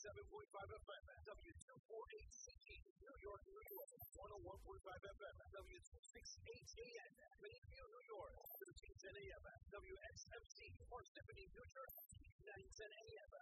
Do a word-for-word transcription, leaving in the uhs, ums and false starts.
ninety-seven point five F M, W two forty-eight C G, New York, New York, one oh one point five F M, W two sixty-eight A M, Plainview, New York, thirteen ten A M, W X M C, Parsippany, New Jersey, nine ten A M,